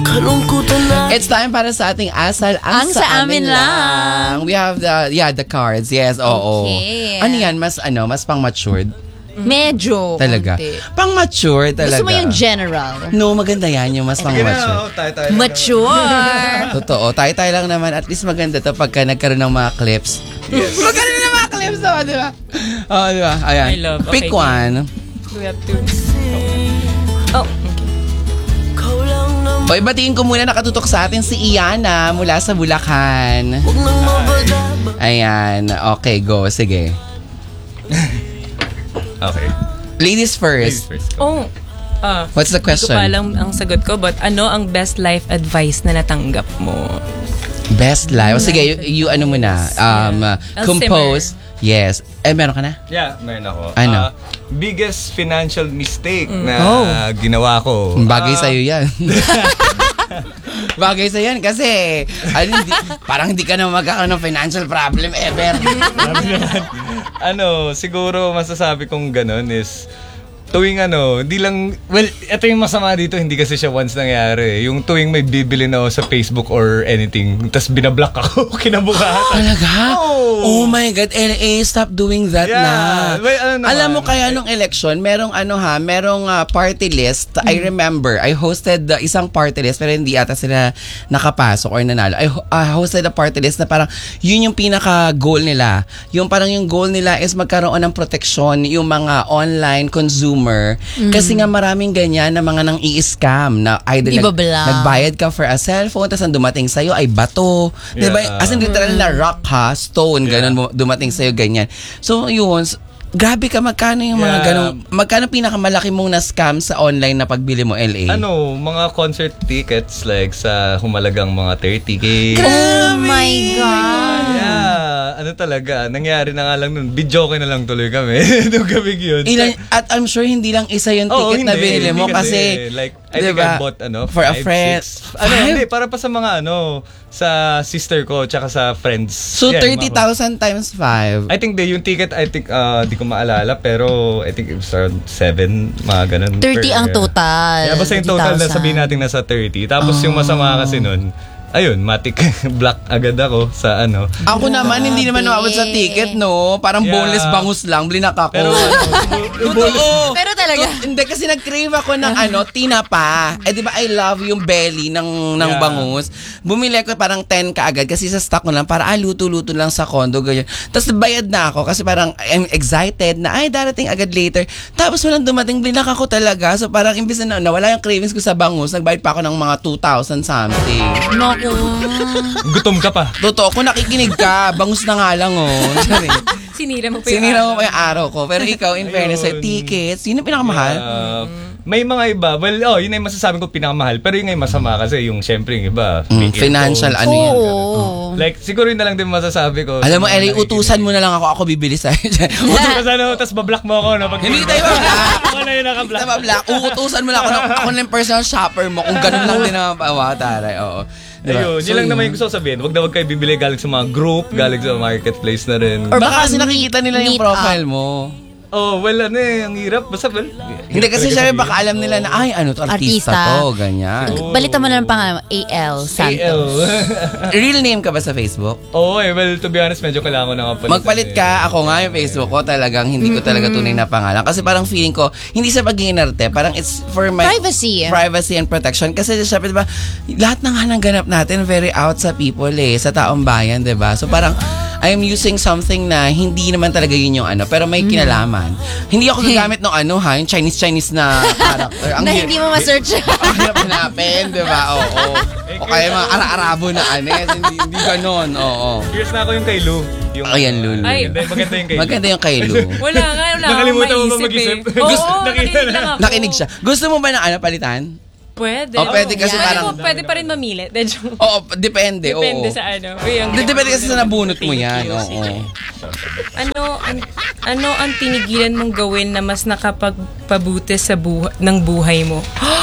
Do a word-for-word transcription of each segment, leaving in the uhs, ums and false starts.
It's time para sa ating asal ang, Ang sa amin lang. We have the, yeah, the cards. Yes, oo. Okay. Ano yan? Mas, ano, mas pang matured? Medyo. Talaga. konti. Pang mature talaga. Gusto mo yung general? No, maganda yan. Yung mas pang mature. Oh, tayo, tayo, Mature. Totoo. Tayo-tayo lang naman. At least maganda to pagka nagkaroon ng mga clips. Yes. Magkaroon ng mga clips to, di ba? Oo, oh, di ba? Ayan. I love. Pick Okay, one. We have to... Oh, okay. O, ibatiin ko muna nakatutok sa atin si Iana mula sa Bulacan. Ayan. Okay, go. Sige. Okay. Ladies first. Ladies first. Oh, ah. What's the question? Hindi ko pa alam ang sagot ko, but ano ang best life advice na natanggap mo? Best life. O, sige, you, you ano muna. Um, uh, I'll compose. Yes. Eh, meron ka na? Yeah, meron ako. Ano? Uh, biggest financial mistake Mm. na Oh. ginawa ko. Bagay Ah, sa'yo yan. Bagay sa'yo yan kasi ano, hindi, parang hindi ka na magkakaroon ng financial problem ever. ano, siguro masasabi kong ganun is tuwing ano, hindi lang, well, ito yung masama dito, hindi kasi siya once nangyari. Yung tuwing may bibili na ako sa Facebook or anything, tas binablock ako, kinabukasan. Talaga? Oh. Oh my God, L A, stop doing that Yeah. na. Well, ano naman, Alam mo kaya nung election, merong ano ha, merong uh, party list. I remember, I hosted the isang party list pero hindi ata sila nakapasok or nanalo. I ho- uh, hosted a party list na parang yun yung pinaka-goal nila. Yung parang yung goal nila is magkaroon ng proteksyon yung mga online consumer. Kasi nga maraming ganyan na mga nang i-scam na either nag, Ibabla. nagbayad ka for a cellphone tapos ang dumating sa'yo ay bato. Yeah. Diba? As in literal na rock ha, stone, ganun mo- dumating sa'yo ganyan. So yun, s- grabe ka, magkano yung mga Yeah. ganun, magkano pinakamalaki mong na-scam sa online na pagbili mo, L A? Ano, mga concert tickets like sa humalagang mga thirty K. Oh my God. Yeah, ano talaga, nangyari na nga lang nun. Video okay na lang tuloy kami. Nung gabi yun. Ilan, at I'm sure hindi lang isa yung Oo, ticket na hindi, binili mo hindi kasi, like, I think diba, I bought ano, for a five, friend. six. Ano, Five? hindi, para pa sa mga ano, sa sister ko, tsaka sa friends. So Yeah, thirty mga- thousand times five. I think the yung ticket, I think, uh, di ko maalala, pero I think it was around seven, mga ganun. thirty per- ang total. Yeah, basta yung total na thirty thousand. sabihin natin nasa thirty. Tapos yung Oh. masama kasi nun, ayun, matik black agad ako sa ano. Ako naman, hindi naman Grabe. nawawad sa ticket, no? Parang Yeah. boneless bangus lang, blinak ako. Pero ano, Totoo. Pero talaga. Tut- Hindi, kasi nag-crave ako ng ano, tinapa. Eh, di ba, I love yung belly ng, ng Yeah. bangus. Bumili ko parang ten kaagad kasi sa stock ko lang, para ah, luto-luto lang sa condo, ganyan. Tapos bayad na ako kasi parang I'm excited na, ay, darating agad later. Tapos walang dumating, blinak ako talaga. So parang imbis na nawala yung cravings ko sa bangus, nagbayad pa ako ng mga two thousand something. Naku. gutom ka pa. Totoo, kung nakikinig ka, bangus na nga lang, oh. Sorry. Sinira mo pa yung Sinira mo araw. pa yung araw ko. Pero ikaw, in fairness, sa Ayun. tickets, yun ang pinakamahal. Uh, may mga iba, well, oh, yun ay masasabi ko pinakamahal. Pero yun ay masama kasi yung syempre yung iba. Mm, may financial, earphones. ano yan? Oo. Like, siguro yun na lang din masasabi ko. Alam mo, sa mga Ellie, utusan mo na lang ako, ako bibili sa'yo. Utusan ano, tapos bablock mo ako. No, pag Hindi tayo mablock. Ako na yung nakablock. Tama, black. Uutusan mo lang ako, na- ako na yung personal shopper mo. Kung ganun lang din ang pawa, taray. Oo. Diba? Ayun, So, yun lang naman yung gusto ko sabihin. Huwag na huwag kayo bibili galing sa mga group, galing sa marketplace na rin. Or Baka baka kasi nakikita nila yung meet profile up. mo. Oh, well, ano eh, ang hirap. Basta, well, Hindi kasi syempre baka alam nila na, ay, ano to, artista, Artista. to, ganyan. Balita mo na lang pangalan, A L A L. Santos. Real name ka ba sa Facebook? Oo eh, well, to be honest, medyo kailangan ko na kapalitan. Magpalit ka, ako nga yung Facebook ko, talagang hindi ko talaga tunay na pangalan. Kasi parang feeling ko, hindi sa pag-iinarte, parang it's for my Privacy. privacy and protection. Kasi syempre, diba, lahat ng hanang ganap natin, very out sa people eh, sa taong bayan, diba? So parang, I'm using something na hindi naman talaga yun yung ano, pero may kinalaman. Hindi ako gagamit ng ano ha, yung Chinese-Chinese na character. Ang Na hir- hindi mo ma-search. Ang hirap hanapin, diba? Oo. O kaya mga ara-arabo na ano, eh, hindi, hindi ganon, oo. Curious na ako yung kay Lou. Yung, Ayan, Lulu. Ay. Maganda, maganda yung kay Lou. Maganda yung kay Lou. Wala nga, wala akong Nakalimutan mo ba maisip mag-isip? eh. Oo, Gusto- nakita nakinig na. lang ako. Nakinig siya. Gusto mo ba ng ano, palitan? Pwede. O, pwede kasi Pwede parang- mo- Pwede pa rin mamili. De joke. Oo, depende. Depende oo. sa ano. Yung, D- Depende kasi sa nabunot mo yan. Thank you. Oo. Sige. Ano, an, ano ang tinigilan mong gawin na mas nakapagpabuti sa buha, ng buhay mo?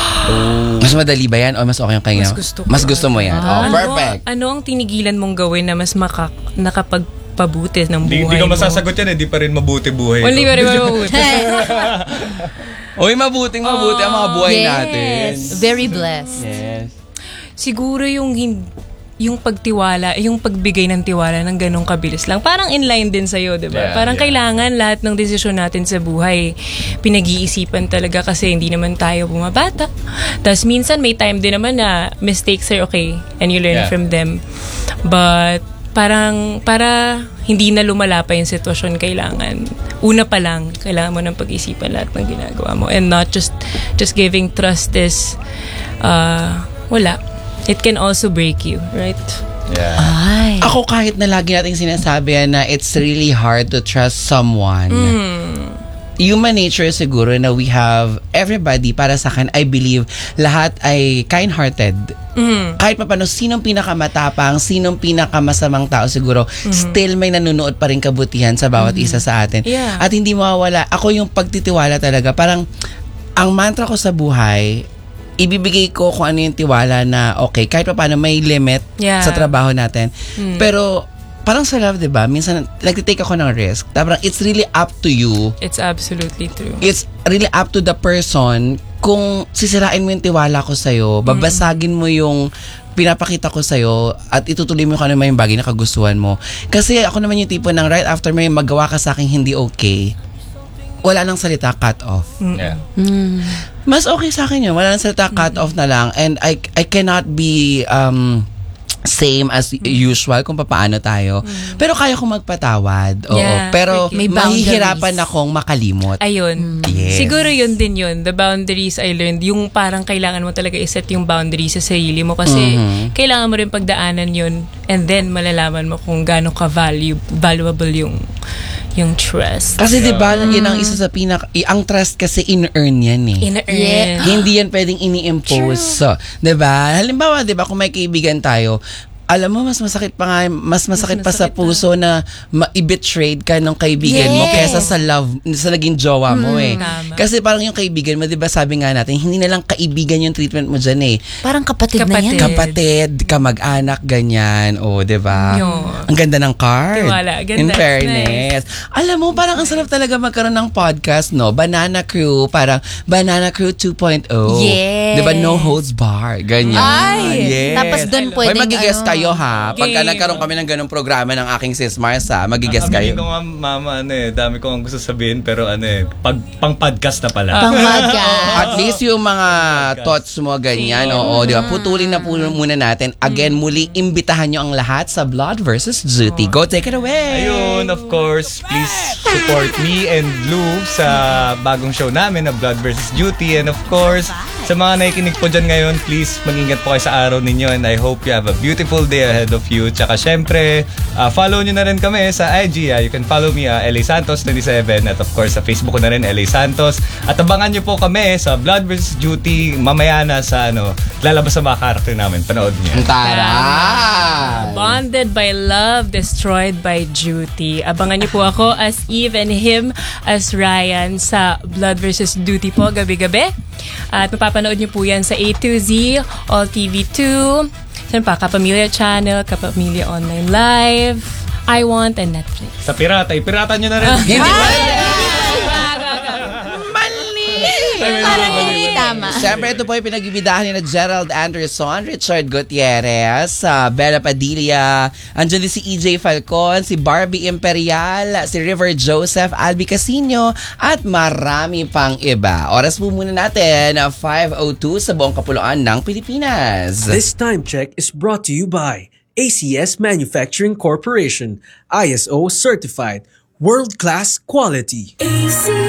Mas madali ba yan o mas okay yung kanya? Mas gusto ko. Mas gusto mo yan. Oh, ano, perfect. Ano ang tinigilan mong gawin na mas maka, nakapagpabuti ng Di, buhay di ko mo? masasagot yan eh, di pa rin mabuti buhay. Well, di ko. pa rin mabuti. Uy, mabuting mabuti ang mga buhay Yes. natin. Very blessed. Yes. siguro yung hin- yung pagtiwala, yung pagbigay ng tiwala ng ganong kabilis lang. Parang in line din sa'yo, di ba? Yeah, Parang yeah. kailangan lahat ng desisyon natin sa buhay, pinag-iisipan talaga kasi hindi naman tayo bumabata. Tapos minsan may time din naman na mistakes are okay and you learn Yeah. from them. But parang para hindi na lumala pa yung sitwasyon, kailangan una pa lang kailangan mo ng pag-isipan lahat ng ginagawa mo and not just just giving trust is uh, wala. It can also break you, right? Yeah. Ay. Ako kahit na lagi nating sinasabi yan na it's really hard to trust someone. Human nature siguro na we have everybody, para sa akin, I believe, lahat ay kind-hearted. Kahit pa paano, sinong pinakamatapang, sinong pinakamasamang tao siguro, still may nanonood pa rin kabutihan sa bawat isa sa atin. Yeah. At hindi mawawala. Ako yung pagtitiwala talaga. Parang, ang mantra ko sa buhay, ibibigay ko kung ano yung tiwala na okay, kahit pa paano may limit Yeah. sa trabaho natin. Pero, parang sa love, diba? Minsan, nag-take ako ng risk. Parang, it's really up to you. It's absolutely true. It's really up to the person kung sisirain mo yung tiwala ko sa'yo, babasagin mo yung pinapakita ko sa'yo at itutuloy mo kung ano may yung bagay na kagustuhan mo. Kasi ako naman yung tipo ng right after may magawa ka sa akin hindi okay, wala nang salita, cut off. Yeah. Mas okay sa akin yun. Wala nang salita, cut off na lang. And I I cannot be um same as usual kung papaano tayo. Pero kaya kong magpatawad. Oo. Yeah, Pero may mahihirapan boundaries. akong makalimot. Ayun. Yes. Siguro yun din yun. The boundaries I learned. Yung parang kailangan mo talaga iset yung boundaries sa sarili mo kasi kailangan mo rin pagdaanan yun and then malalaman mo kung gaano ka value, valuable yung yung trust. Kasi di ba yun ang isa sa pinak... i- Ang trust kasi in-earn yan eh. In-earn. Yeah. Hindi yan pwedeng ini-impose. So, di ba? Halimbawa, di ba, kung may kaibigan tayo, alam mo, mas masakit pa nga, mas masakit pa sa masakit puso na ma-betrayed ka ng kaibigan mo Yes. kaysa sa love, sa naging jowa mo eh. tama. Kasi parang yung kaibigan mo, di ba sabi nga natin, hindi na lang kaibigan yung treatment mo dyan eh. Parang kapatid, Kapatid. na yan. Kapatid, kamag-anak, ganyan. O, di ba? Yun. Ang ganda ng card. Tiwala. Ganda. In fairness. Alam mo, parang ang sarap talaga magkaroon ng podcast, no? Banana Crew, parang Banana Crew two point oh. Yes. Di ba? No holds bar. Ganyan. Ay! Yes. Tapos doon Hoy, pwedeng magigest ano. kayo ha. Pagka Game. nagkaroon kami ng ganong programa ng aking sis Mars ha, magigest Aminin kayo. ko nga, mama, ano eh, dami ko ang gusto sabihin, pero ano eh, pag, pang podcast na pala. Pang podcast. At least yung mga thoughts mo ganyan, oo, di ba? Putulin na po muna natin. Again, muli imbitahan nyo ang lahat sa Blood versus Duty. Go, take it away! Ayun, of course, please support me and Lou sa bagong show namin na Blood versus Duty. And of course, sa mga nakikinig po dyan ngayon, please mag-ingat po kayo sa araw ninyo and I hope you have a beautiful day ahead of you. Tsaka syempre, uh, follow nyo na rin kami sa I G. Uh, you can follow me, uh, L A Santos twenty-seven, at of course sa Facebook ko na rin, L A Santos. At abangan nyo po kami sa Blood versus Duty mamaya na sa ano, lalabas sa mga karakter namin. Panood nyo. Tara! Bonded by love, destroyed by duty. Abangan niyo po ako as Eve and him as Ryan sa Blood versus Duty po gabi-gabi. At mapapanood niyo po yan sa A to Z, All T V two, saan pa, Kapamilya Channel, Kapamilya Online Live, I Want, and Netflix. Sa pirata, ipirata nyo na rin. Hindi ba? Parang hindi tama. Siyempre, ito po yung pinagbibidahan ni na Gerald Anderson, Richard Gutierrez, uh, Bella Padilla, andyan din si E J Falcon, si Barbie Imperial, si River Joseph, Albi Casino, at marami pang iba. Oras po muna natin, uh, five oh two sa buong kapuluan ng Pilipinas. This time check is brought to you by A C S Manufacturing Corporation, I S O certified, world-class quality.